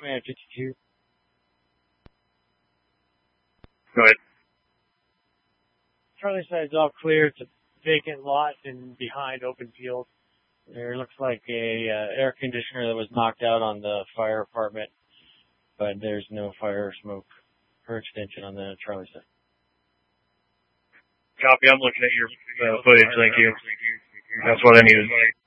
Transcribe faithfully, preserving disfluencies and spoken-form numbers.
Command fifty-two. Go ahead. Charlie side's all clear. It's a vacant lot and behind open field. There looks like a uh, air conditioner that was knocked out on the fire apartment, but there's no fire or smoke or extension on the Charlie side. Copy. I'm looking at your uh, footage. Thank you. That's what I needed.